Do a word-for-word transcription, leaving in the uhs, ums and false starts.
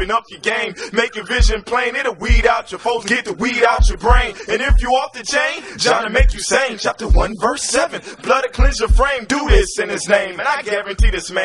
keeping up your game. Make your vision plain, it'll weed out your foes, get the weed out your brain. And if you off the chain, John will make you sane. Chapter one, verse seven, blood to cleanse your frame. Do this in his name, and I guarantee this, man.